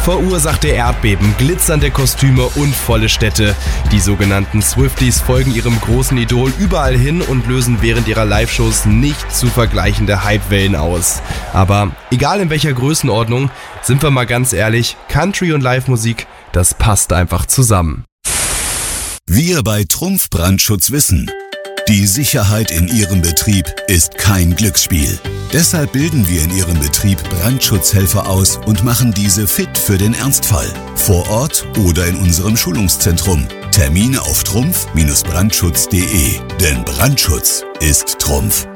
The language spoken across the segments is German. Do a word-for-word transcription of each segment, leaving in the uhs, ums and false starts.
verursachte Erdbeben, glitzernde Kostüme und volle Städte. Die sogenannten Swifties folgen ihrem großen Idol überall hin und lösen während ihrer Live-Shows nicht zu vergleichende Hypewellen aus. Aber egal in welcher Größenordnung, sind wir mal ganz ehrlich, Country und Live-Musik, das passt einfach zusammen. Wir bei Trumpf Brandschutz wissen, die Sicherheit in Ihrem Betrieb ist kein Glücksspiel. Deshalb bilden wir in Ihrem Betrieb Brandschutzhelfer aus und machen diese fit für den Ernstfall. Vor Ort oder in unserem Schulungszentrum. Termine auf trumpf Brandschutz punkt de. Denn Brandschutz ist Trumpf.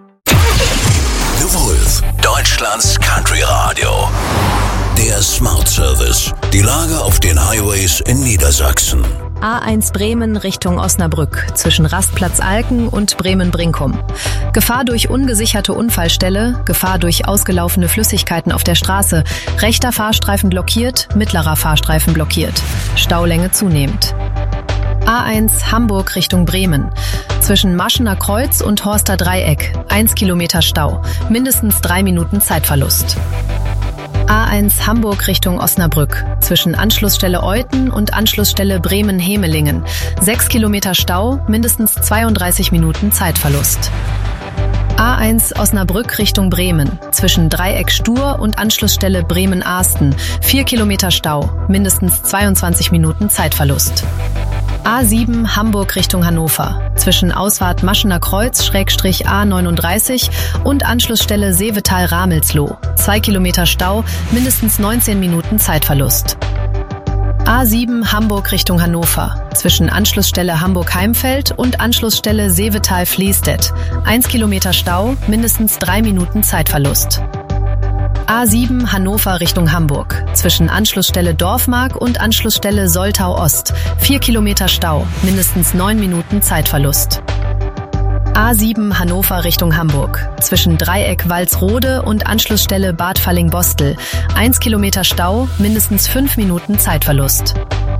The Wolf, Deutschlands Country Radio. Der Smart Service. Die Lage auf den Highways in Niedersachsen. A eins Bremen Richtung Osnabrück, zwischen Rastplatz Alken und Bremen-Brinkum. Gefahr durch ungesicherte Unfallstelle, Gefahr durch ausgelaufene Flüssigkeiten auf der Straße, rechter Fahrstreifen blockiert, mittlerer Fahrstreifen blockiert. Staulänge zunehmend. A eins Hamburg Richtung Bremen, zwischen Maschener Kreuz und Horster Dreieck, eins Kilometer Stau, mindestens drei Minuten Zeitverlust. A eins Hamburg Richtung Osnabrück, zwischen Anschlussstelle Euthen und Anschlussstelle Bremen-Hemelingen. sechs Kilometer Stau, mindestens zweiunddreißig Minuten Zeitverlust. A eins Osnabrück Richtung Bremen, zwischen Dreieck Stur und Anschlussstelle Bremen-Ahsten. vier Kilometer Stau, mindestens zweiundzwanzig Minuten Zeitverlust. A sieben Hamburg Richtung Hannover, zwischen Ausfahrt Maschener Kreuz Schrägstrich A neununddreißig und Anschlussstelle Seevetal-Ramelsloh. zwei Kilometer Stau, mindestens neunzehn Minuten Zeitverlust. A sieben Hamburg Richtung Hannover, zwischen Anschlussstelle Hamburg-Heimfeld und Anschlussstelle Seevetal-Fließstedt. eins Kilometer Stau, mindestens drei Minuten Zeitverlust. A sieben Hannover Richtung Hamburg, zwischen Anschlussstelle Dorfmark und Anschlussstelle Soltau Ost. vier Kilometer Stau, mindestens neun Minuten Zeitverlust. A sieben Hannover Richtung Hamburg, zwischen Dreieck Walsrode und Anschlussstelle Bad Falling-Bostel. eins Kilometer Stau, mindestens fünf Minuten Zeitverlust.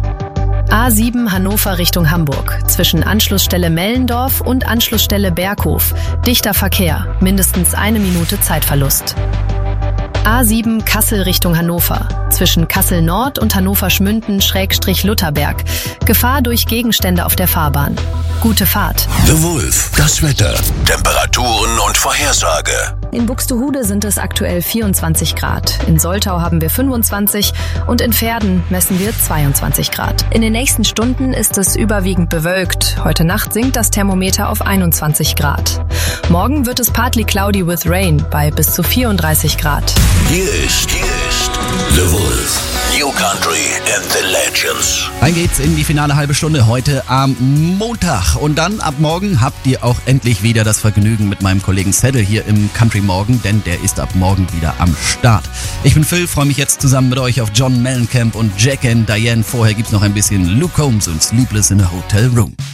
A sieben Hannover Richtung Hamburg, zwischen Anschlussstelle Mellendorf und Anschlussstelle Berghof. Dichter Verkehr, mindestens eine Minute Zeitverlust. A sieben Kassel Richtung Hannover, zwischen Kassel Nord und Hannover Schmünden Schrägstrich Lutherberg. Gefahr durch Gegenstände auf der Fahrbahn. Gute Fahrt. The Wolf, das Wetter, Temperaturen und Vorhersage. In Buxtehude sind es aktuell vierundzwanzig Grad. In Soltau haben wir fünfundzwanzig und in Verden messen wir zweiundzwanzig Grad. In den nächsten Stunden ist es überwiegend bewölkt. Heute Nacht sinkt das Thermometer auf einundzwanzig Grad. Morgen wird es partly cloudy with rain bei bis zu vierunddreißig Grad. Hier ist, hier ist The Wolf. New Country and the Legends. Rein geht's in die finale halbe Stunde heute am Montag. Und dann ab morgen habt ihr auch endlich wieder das Vergnügen mit meinem Kollegen Saddle hier im Country Morgen, denn der ist ab morgen wieder am Start. Ich bin Phil, freue mich jetzt zusammen mit euch auf John Mellencamp und Jack and Diane. Vorher gibt's noch ein bisschen Luke Combs und Sleepless in a Hotel Room.